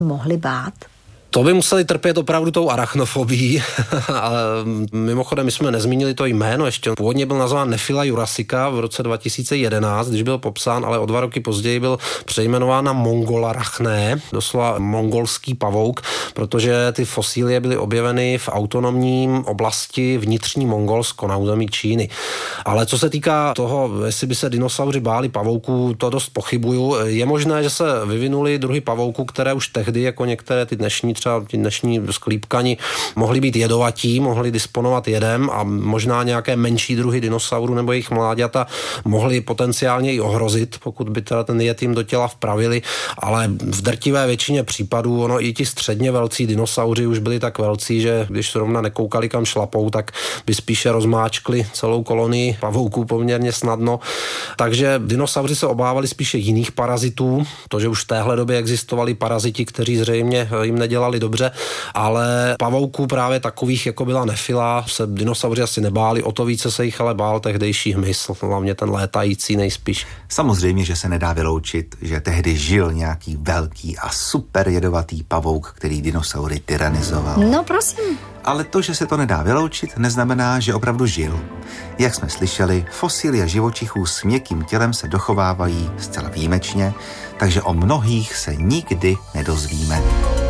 mohli bát? To by museli trpět opravdu tou arachnofobií, ale mimochodem my jsme nezmínili to jméno ještě. Původně byl nazván Nephila jurassica v roce 2011, když byl popsán, ale o 2 roky později byl přejmenován na Mongolarachné, doslova mongolský pavouk, protože ty fosílie byly objeveny v autonomním oblasti vnitřní Mongolsko na území Číny. Ale co se týká toho, jestli by se dinosauři báli pavouků, to dost pochybuju. Je možné, že se vyvinuly druhy pavouků, které už tehdy, jako některé ty dnešní, třeba ti dnešní sklípkani, mohli být jedovatí, mohli disponovat jedem a možná nějaké menší druhy dinosaurů nebo jejich mláďata mohli potenciálně i ohrozit, pokud by teda ten jed jim do těla vpravili, ale v drtivé většině případů ono i ti středně velcí dinosauři už byli tak velcí, že když zrovna nekoukali kam šlapou, tak by spíše rozmáčkli celou kolonii pavouků poměrně snadno. Takže dinosauři se obávali spíše jiných parazitů, to, že už v téhle době existovali paraziti, kteří zřejmě jim nedělali dobře, ale pavouků právě takových, jako byla Nephila, se dinosauři asi nebáli, o to více se jich ale bál tehdejší hmyz, hlavně ten létající nejspíš. Samozřejmě, že se nedá vyloučit, že tehdy žil nějaký velký a super jedovatý pavouk, který dinosaury tyranizoval. No prosím. Ale to, že se to nedá vyloučit, neznamená, že opravdu žil. Jak jsme slyšeli, fosílie živočichů s měkkým tělem se dochovávají zcela výjimečně, takže o mnohých se nikdy nedozvíme.